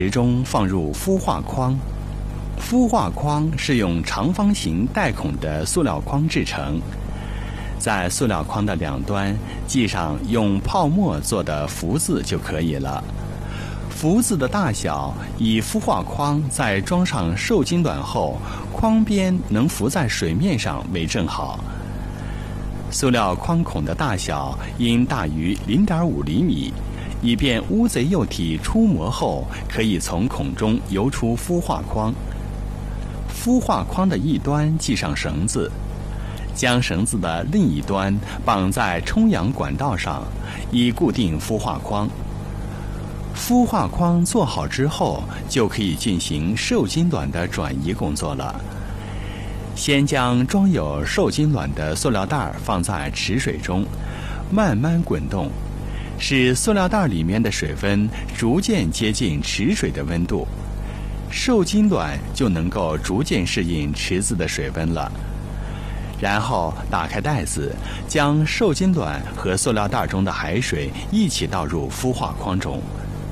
中放入孵化框。孵化框是用长方形带孔的塑料框制成，在塑料框的两端系上用泡沫做的福字就可以了。福字的大小以孵化框在装上受精卵后，框边能浮在水面上为正好。塑料框孔的大小应大于 0.5 厘米，以便乌贼幼体出模后可以从孔中游出孵化框。孵化框的一端系上绳子，将绳子的另一端绑在充氧管道上，以固定孵化框。孵化框做好之后，就可以进行受精卵的转移工作了。先将装有受精卵的塑料袋放在池水中，慢慢滚动，使塑料袋里面的水分逐渐接近池水的温度，受精卵就能够逐渐适应池子的水温了。然后打开袋子，将受精卵和塑料袋中的海水一起倒入孵化框中。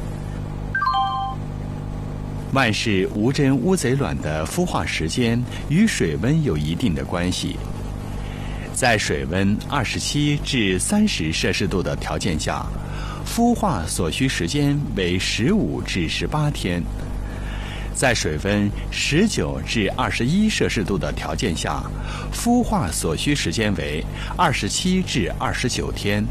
万氏无针乌贼卵的孵化时间与水温有一定的关系。在水温27至30摄氏度的条件下，孵化所需时间为15至18天；在水温19至21摄氏度的条件下，孵化所需时间为27至29天。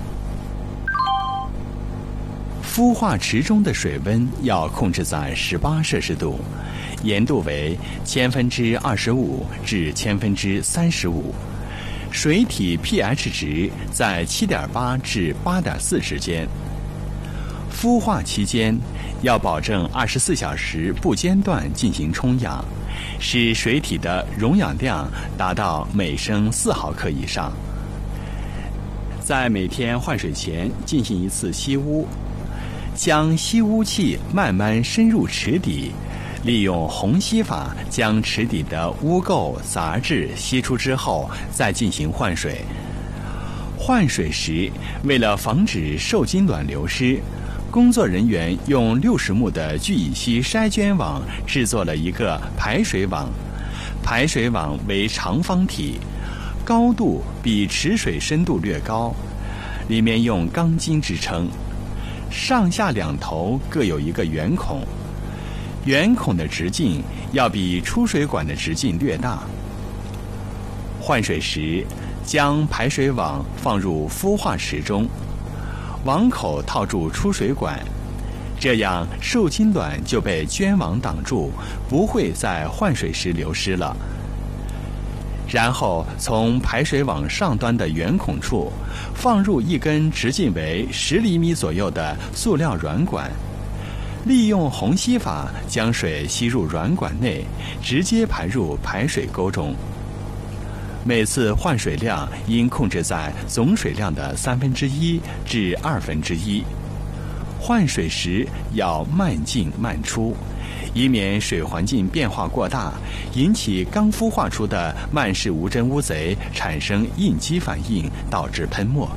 孵化池中的水温要控制在18摄氏度，盐度为25%至35%，水体 pH 值在7.8至8.4之间。孵化期间要保证24小时不间断进行充氧，使水体的溶氧量达到每升4毫克以上。在每天换水前进行一次吸污，将吸污器慢慢深入池底，利用虹吸法将池底的污垢杂质吸出之后，再进行换水。换水时，为了防止受精卵流失，工作人员用60目的聚乙烯筛捐网制作了一个排水网。排水网为长方体，高度比池水深度略高，里面用钢筋支撑，上下两头各有一个圆孔，圆孔的直径要比出水管的直径略大。换水时，将排水网放入孵化池中，网口套住出水管，这样受精卵就被捐网挡住，不会在换水时流失了。然后从排水网上端的圆孔处放入一根直径为10厘米左右的塑料软管，利用虹吸法将水吸入软管内，直接排入排水沟中。每次换水量应控制在总水量的1/3至1/2。换水时要慢进慢出，以免水环境变化过大，引起刚孵化出的曼氏无针乌贼产生应激反应，导致喷没。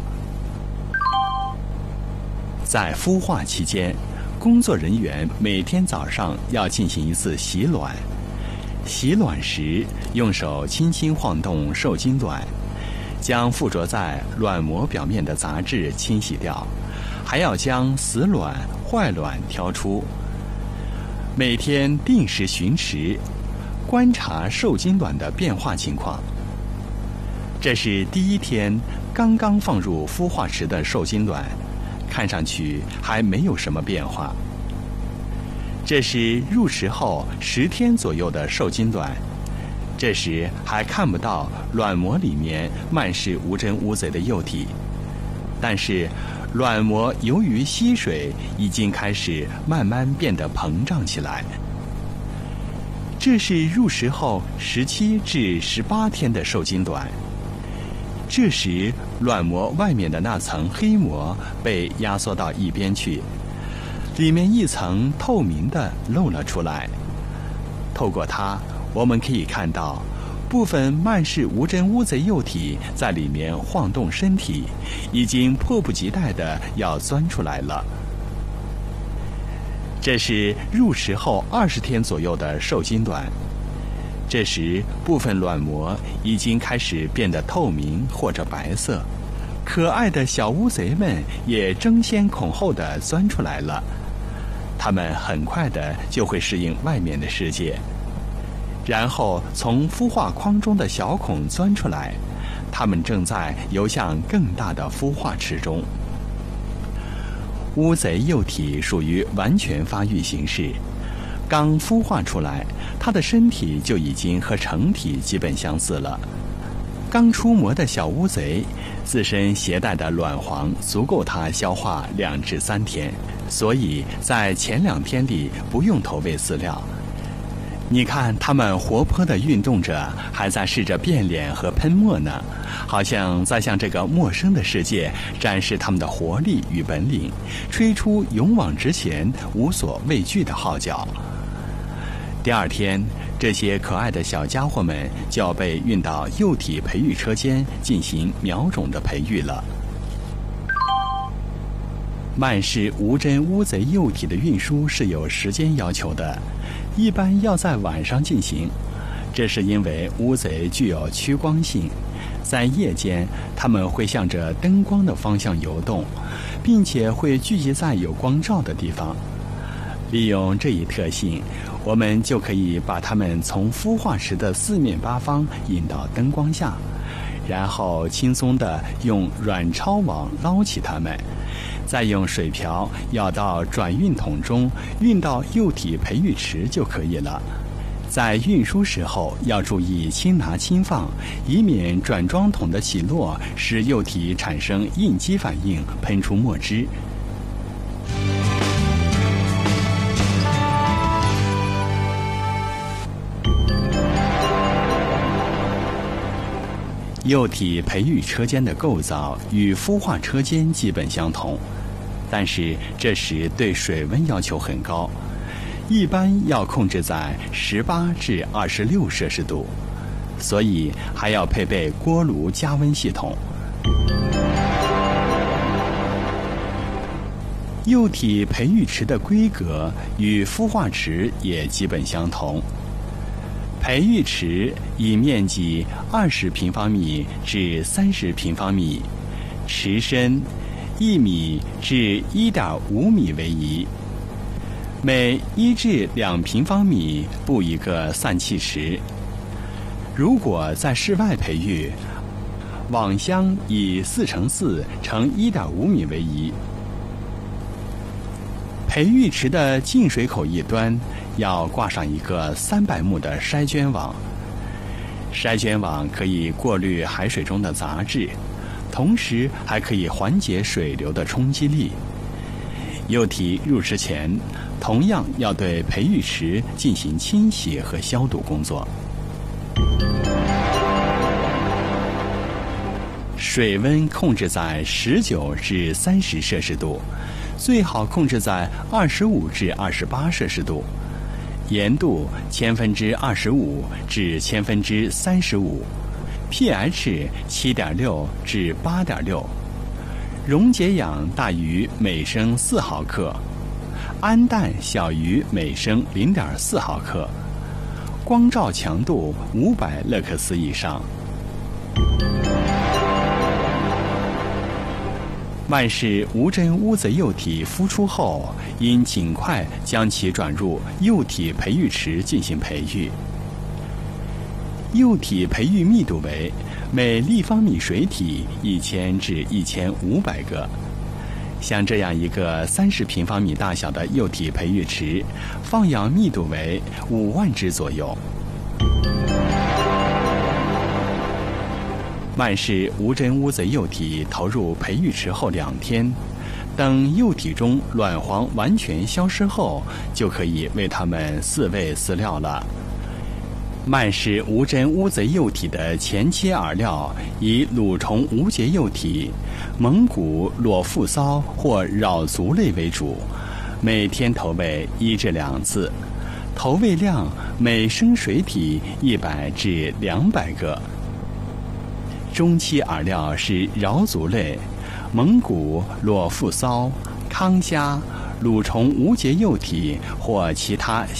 在孵化期间，工作人员每天早上要进行一次洗卵。洗卵时，用手轻轻晃动受精卵，将附着在卵膜表面的杂质清洗掉，还要将死卵、坏卵挑出。每天定时巡池，观察受精卵的变化情况。这是第一天刚刚放入孵化池的受精卵，看上去还没有什么变化。这是入池后10天左右的受精卵，这时还看不到卵膜里面曼氏无针乌贼的幼体，但是卵膜由于吸水，已经开始慢慢变得膨胀起来。这是入池后17至18天的受精卵，这时卵膜外面的那层黑膜被压缩到一边去，里面一层透明的露了出来。透过它，我们可以看到部分曼氏无针乌贼幼体在里面晃动身体，已经迫不及待地要钻出来了。 这是入食后20天左右的受精卵。这时，部分卵膜已经开始变得透明或者白色，可爱的小乌贼们也争先恐后地钻出来了。它们很快地就会适应外面的世界，然后从孵化框中的小孔钻出来。它们正在游向更大的孵化池中。乌贼幼体属于完全发育形式，刚孵化出来，它的身体就已经和成体基本相似了。刚出模的小乌贼自身携带的卵黄足够它消化2至3天，所以在前2天里不用投喂饲料。你看，它们活泼地运动着，还在试着变脸和喷墨呢，好像在向这个陌生的世界展示它们的活力与本领，吹出勇往直前、无所畏惧的号角。第2天，这些可爱的小家伙们就要被运到幼体培育车间进行苗种的培育了。曼氏无针乌贼幼体的运输是有时间要求的，一般要在晚上进行。这是因为乌贼具有趋光性，在夜间它们会向着灯光的方向游动，并且会聚集在有光照的地方。利用这一特性，我们就可以把它们从孵化池的4面8方引到灯光下，然后轻松地用软钞网捞起它们，再用水瓢舀到转运桶中，运到幼体培育池就可以了。在运输时候要注意轻拿轻放，以免转装桶的起落使幼体产生应激反应，喷出墨汁。幼体培育车间的构造与孵化车间基本相同，但是这时对水温要求很高，一般要控制在18至26摄氏度，所以还要配备锅炉加温系统。幼体培育池的规格与孵化池也基本相同。培育池以面积20平方米至30平方米，池深1米至1.5米为宜。每1至2平方米布一个散气池。如果在室外培育，网箱以4×4乘1.5米为宜。培育池的进水口一端要挂上一个300目的筛捐网，筛捐网可以过滤海水中的杂质，同时还可以缓解水流的冲击力。幼体入池前，同样要对培育池进行清洗和消毒工作。水温控制在19至30摄氏度，最好控制在25至28摄氏度。盐度25%至35%， pH 7.6至8.6， 溶解氧大于每升4毫克，氨氮小于每升0.4毫克，光照强度500勒克斯以上。曼氏无针乌贼幼体孵出后，应尽快将其转入幼体培育池进行培育。幼体培育密度为每立方米水体1000至1500个。像这样一个30平方米大小的幼体培育池，放养密度为5万只左右。曼氏无针乌贼幼体投入培育池后2天，等幼体中卵黄完全消失后，就可以为它们饲喂饲料了。曼氏无针乌贼幼体的前期饵料以蠕虫无节幼体、蒙古裸腹骚或扰足类为主，每天投喂1至2次，投喂量每升水体100至200个。中期饵料是扰足类、蒙古裸腹骚、康虾、 蠕虫无节幼体或其他